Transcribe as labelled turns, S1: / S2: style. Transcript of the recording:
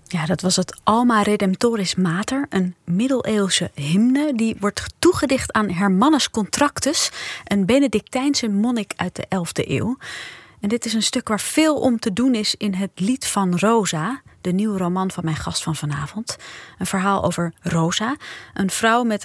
S1: Ja, dat was het Alma Redemptoris Mater, een middeleeuwse hymne. Die wordt toegedicht aan Hermannus Contractus, een Benedictijnse monnik uit de 11e eeuw. En dit is een stuk waar veel om te doen is in het Lied van Rosa, de nieuwe roman van mijn gast van vanavond. Een verhaal over Rosa, een vrouw met